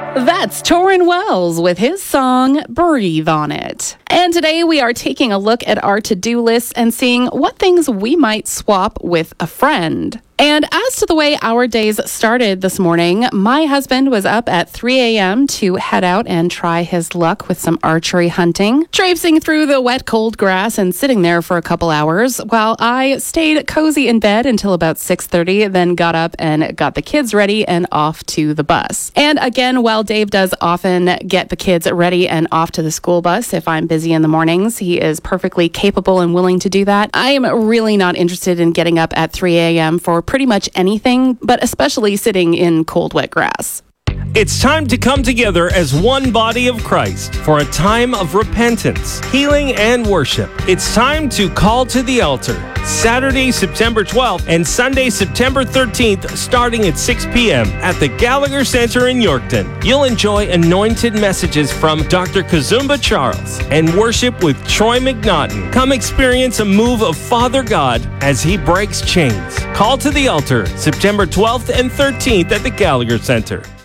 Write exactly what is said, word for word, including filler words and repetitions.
That's Torrin Wells with his song, Breathe on It. And today we are taking a look at our to-do list and seeing what things we might swap with a friend. And as to the way our days started this morning, my husband was up at three a.m. to head out and try his luck with some archery hunting, traipsing through the wet, cold grass and sitting there for a couple hours while I stayed cozy in bed until about six thirty, then got up and got the kids ready and off to the bus. And again, while Dave does often get the kids ready and off to the school bus if I'm busy in the mornings, he is perfectly capable and willing to do that. I am really not interested in getting up at three a.m. for pretty much anything, but especially sitting in cold, wet grass. It's time to come together as one body of Christ for a time of repentance, healing, and worship. It's time to call to the altar. Saturday, September twelfth and Sunday, September thirteenth, starting at six p.m. at the Gallagher Center in Yorkton. You'll enjoy anointed messages from Doctor Kazumba Charles and worship with Troy McNaughton. Come experience a move of Father God as he breaks chains. Call to the altar, September twelfth and thirteenth at the Gallagher Center.